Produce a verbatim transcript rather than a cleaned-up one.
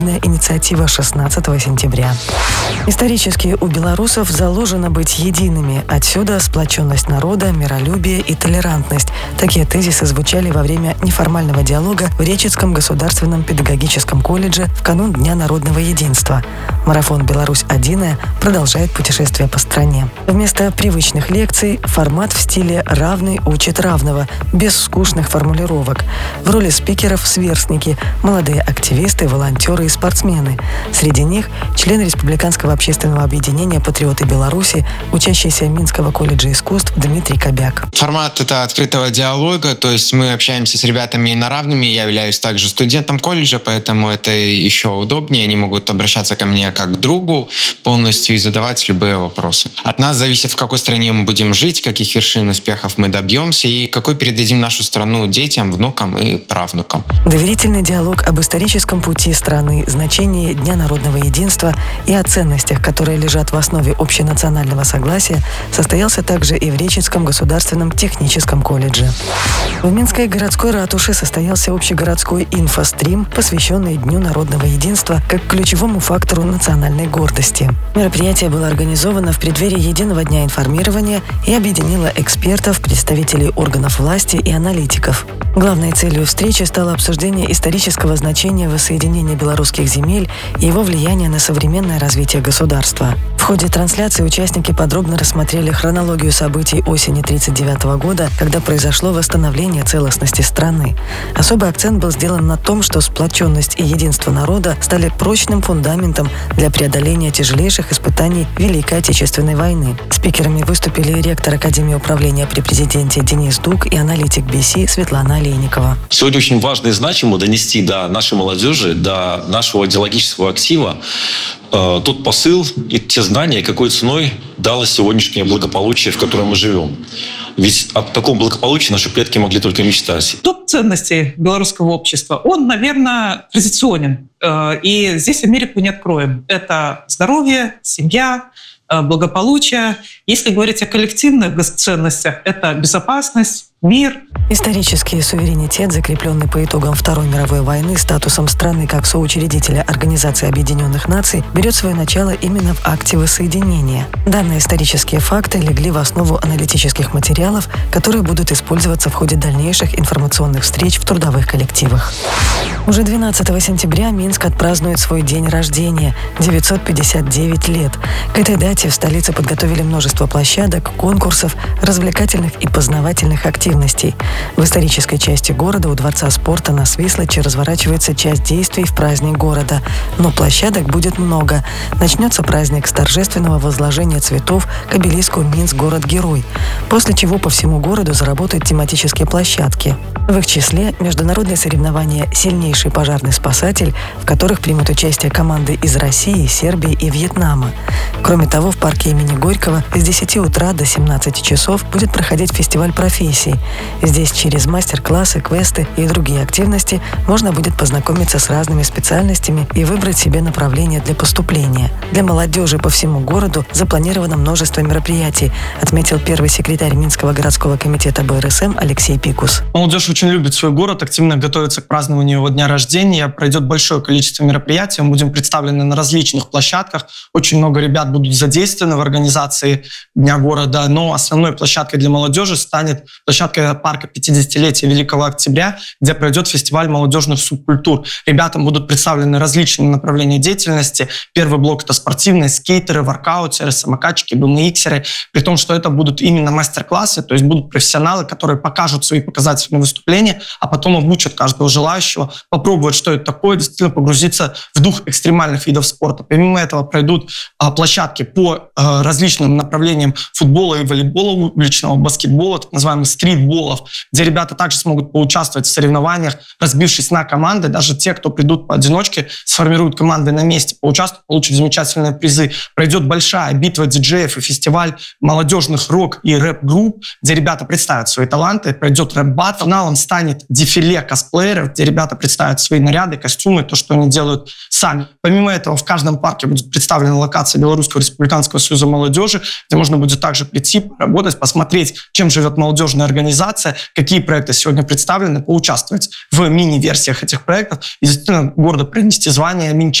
Инициатива шестнадцатого сентября. Исторически у белорусов заложено быть едиными. Отсюда сплоченность народа, миролюбие и толерантность. Такие тезисы звучали во время неформального диалога в Речицком государственном педагогическом колледже в канун Дня народного единства. Марафон «Беларусь-Одиная» продолжает путешествие по стране. Вместо привычных лекций формат в стиле «равный учит равного», без скучных формулировок. В роли спикеров сверстники, молодые активисты, волонтеры и спортсмены. Среди них член Республиканского общественного объединения «Патриоты Беларуси», учащийся Минского колледжа искусств Дмитрий Кобяк. Формат это открытого диалога, то есть мы общаемся с ребятами на равными. Я являюсь также студентом колледжа, поэтому это еще удобнее. Они могут обращаться ко мне как к другу полностью и задавать любые вопросы. От нас зависит, в какой стране мы будем жить, каких вершин успехов мы добьемся и какой передадим нашу страну детям, внукам и правнукам. Доверительный диалог об историческом пути страны, значении Дня народного единства и о ценностях, которые лежат в основе общенационального согласия, состоялся также и в Речицком государственном техническом колледже. В Минской городской ратуше состоялся общегородской инфострим, посвященный Дню народного единства как ключевому фактору национальной гордости. Мероприятие было организовано в преддверии Единого дня информирования и объединило экспертов, представителей органов власти и аналитиков. Главной целью встречи стало обсуждение исторического значения воссоединения белорусских земель и его влияния на современное развитие государства. В ходе трансляции участники подробно рассмотрели хронологию событий осени тысяча девятьсот тридцать девятого года, когда произошло восстановление целостности страны. Особый акцент был сделан на том, что сплоченность и единство народа стали прочным фундаментом для преодоления тяжелейших испытаний Великой Отечественной войны. Спикерами выступили ректор Академии управления при президенте Денис Дук и аналитик би си Светлана Олейникова. Сегодня очень важно и значимо донести до нашей молодежи, до нашего идеологического актива э, тот посыл и те знания, какой ценой дало сегодняшнее благополучие, в котором мы живем. Ведь о таком благополучии наши предки могли только мечтать. Топ ценностей белорусского общества, он, наверное, традиционен. И здесь Америку не откроем. Это здоровье, семья, благополучие. Если говорить о коллективных ценностях, это безопасность, мир. Исторический суверенитет, закрепленный по итогам Второй мировой войны статусом страны как соучредителя Организации Объединенных Наций, берет свое начало именно в акте воссоединения. Данные исторические факты легли в основу аналитических материалов, которые будут использоваться в ходе дальнейших информационных встреч в трудовых коллективах. Уже двенадцатого сентября Минск отпразднует свой день рождения – девятьсот пятьдесят девять лет. К этой дате в столице подготовили множество площадок, конкурсов, развлекательных и познавательных активностей. В исторической части города у Дворца спорта на Свислочи разворачивается часть действий в праздник города. Но площадок будет много. Начнется праздник с торжественного возложения цветов к обелиску «Минск – город-герой», после чего по всему городу заработают тематические площадки. В их числе международные соревнования «Сильнейший пожарный спасатель», в которых примут участие команды из России, Сербии и Вьетнама. Кроме того, в парке имени Горького с десяти утра до семнадцати часов будет проходить фестиваль профессий. Здесь через мастер-классы, квесты и другие активности можно будет познакомиться с разными специальностями и выбрать себе направление для поступления. Для молодежи по всему городу запланировано множество мероприятий, отметил первый секретарь Минского городского комитета бэ эр эс эм Алексей Пикус. Молодежь очень любит свой город, активно готовится к празднованию его дня рождения. Пройдет большое количество мероприятий, мы будем представлены на различных площадках. Очень много ребят будут задействованы в организации Дня города, но основной площадкой для молодежи станет площадка парка пятидесятилетия Великого Октября, где пройдет фестиваль молодежных субкультур. Ребятам будут представлены различные направления деятельности. Первый блок — это спортивные, скейтеры, воркаутеры, самокатчики, бэ эм иксеры. При том, что это будут именно мастер-классы, то есть будут профессионалы, которые покажут свои показательные выступления, а потом обучат каждого желающего попробовать, что это такое, действительно погрузиться в дух экстремальных видов спорта. Помимо этого пройдут а, площадки по а, различным направлениям футбола и волейбола, уличного баскетбола, так называемых стритболов, где ребята также смогут поучаствовать в соревнованиях, разбившись на команды. Даже те, кто придут поодиночке, сформируют команды на месте, поучаствуют, получат замечательные призы. Пройдет большая битва диджеев и фестиваль молодежных рок- и рэп-групп, где ребята представят свои таланты. Пройдет рэп-баттл. Финалом станет дефиле косплееров, где ребята представят свои наряды, костюмы, то, что они делают сами. Помимо этого, в каждом парке будет представлена локация Белорусского республиканского союза молодежи, где можно будет также прийти, поработать, посмотреть, чем живет молодежная организация, какие проекты сегодня представлены, поучаствовать в мини-версиях этих проектов. И действительно гордо принести звание мини